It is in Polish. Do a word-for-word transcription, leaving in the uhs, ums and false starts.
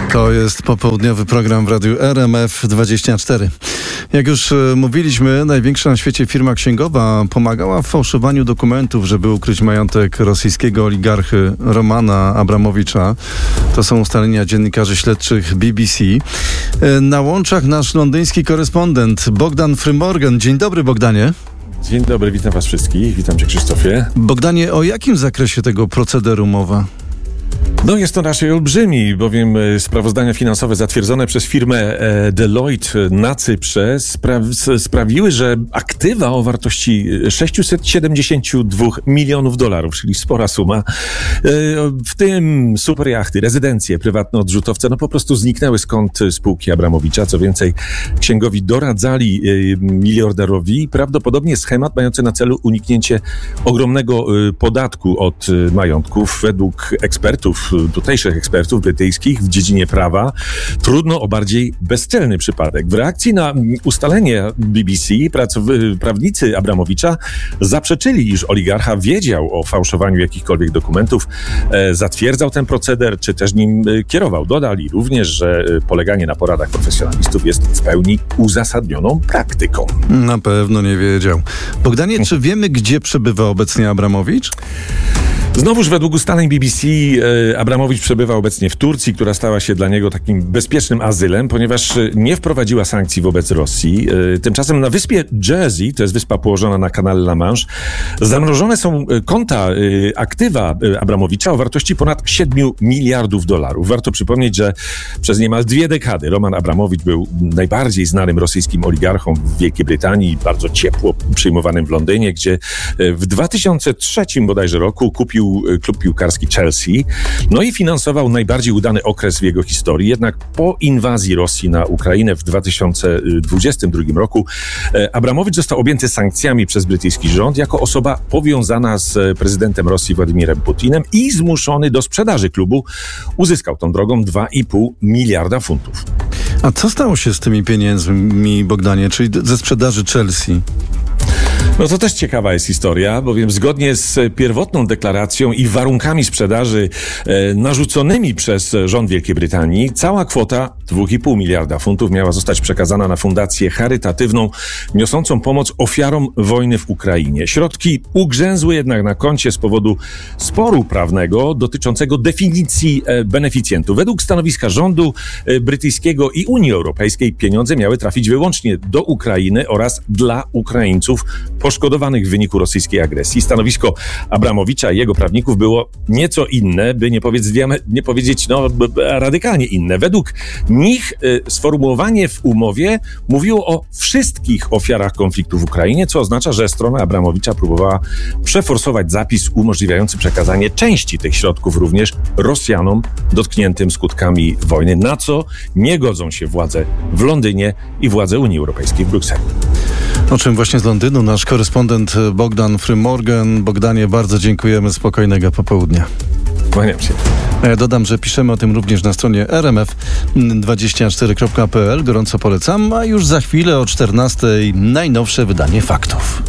To jest popołudniowy program w Radiu R M F dwadzieścia cztery. Jak już mówiliśmy, największa na świecie firma księgowa pomagała w fałszowaniu dokumentów, żeby ukryć majątek rosyjskiego oligarchy Romana Abramowicza. To są ustalenia dziennikarzy śledczych B B C. Na łączach nasz londyński korespondent Bogdan Frymorgan. Dzień dobry, Bogdanie. Dzień dobry, witam was wszystkich. Witam cię, Krzysztofie. Bogdanie, o jakim zakresie tego procederu mowa? No jest to raczej olbrzymi, bowiem sprawozdania finansowe zatwierdzone przez firmę Deloitte na Cyprze spra- sprawiły, że aktywa o wartości sześćset siedemdziesiąt dwa milionów dolarów, czyli spora suma, w tym superjachty, rezydencje, prywatne odrzutowce, no po prostu zniknęły z kont spółki Abramowicza. Co więcej, księgowi doradzali miliarderowi prawdopodobnie schemat mający na celu uniknięcie ogromnego podatku od majątków. Według ekspertów, tutejszych ekspertów brytyjskich w dziedzinie prawa, trudno o bardziej bezczelny przypadek. W reakcji na ustalenie B B C pracow- prawnicy Abramowicza zaprzeczyli, iż oligarcha wiedział o fałszowaniu jakichkolwiek dokumentów, e, zatwierdzał ten proceder, czy też nim e, kierował. Dodali również, że e, poleganie na poradach profesjonalistów jest w pełni uzasadnioną praktyką. Na pewno nie wiedział. Bogdanie, czy wiemy, gdzie przebywa obecnie Abramowicz? Znowuż według ustaleń B B C e, Abramowicz przebywa obecnie w Turcji, która stała się dla niego takim bezpiecznym azylem, ponieważ nie wprowadziła sankcji wobec Rosji. E, tymczasem na wyspie Jersey, to jest wyspa położona na kanale La Manche, zamrożone są konta, e, aktywa Abramowicza o wartości ponad siedmiu miliardów dolarów. Warto przypomnieć, że przez niemal dwie dekady Roman Abramowicz był najbardziej znanym rosyjskim oligarchą w Wielkiej Brytanii, bardzo ciepło przyjmowanym w Londynie, gdzie w dwa tysiące trzecim bodajże roku kupił klub piłkarski Chelsea, no i finansował najbardziej udany okres w jego historii. Jednak po inwazji Rosji na Ukrainę w dwa tysiące dwudziestym drugim roku Abramowicz został objęty sankcjami przez brytyjski rząd jako osoba powiązana z prezydentem Rosji Władimirem Putinem i zmuszony do sprzedaży klubu. Uzyskał tą drogą dwa i pół miliarda funtów. A co stało się z tymi pieniędzmi, Bogdanie, czyli ze sprzedaży Chelsea? No to też ciekawa jest historia, bowiem zgodnie z pierwotną deklaracją i warunkami sprzedaży e, narzuconymi przez rząd Wielkiej Brytanii, cała kwota dwa i pół miliarda funtów miała zostać przekazana na fundację charytatywną niosącą pomoc ofiarom wojny w Ukrainie. Środki ugrzęzły jednak na koncie z powodu sporu prawnego dotyczącego definicji e, beneficjentów. Według stanowiska rządu e, brytyjskiego i Unii Europejskiej pieniądze miały trafić wyłącznie do Ukrainy oraz dla Ukraińców poszkodowanych w wyniku rosyjskiej agresji. Stanowisko Abramowicza i jego prawników było nieco inne, by nie powiedzieć, nie powiedzieć no, radykalnie inne. Według nich y, sformułowanie w umowie mówiło o wszystkich ofiarach konfliktu w Ukrainie, co oznacza, że strona Abramowicza próbowała przeforsować zapis umożliwiający przekazanie części tych środków również Rosjanom dotkniętym skutkami wojny, na co nie godzą się władze w Londynie i władze Unii Europejskiej w Brukseli. O czym właśnie z Londynu nasz korespondent Bogdan Frymorgan. Bogdanie, bardzo dziękujemy. Spokojnego popołudnia. Kłaniam się. Dodam, że piszemy o tym również na stronie r m f dwadzieścia cztery kropka p l. Gorąco polecam, a już za chwilę o czternastej najnowsze wydanie faktów.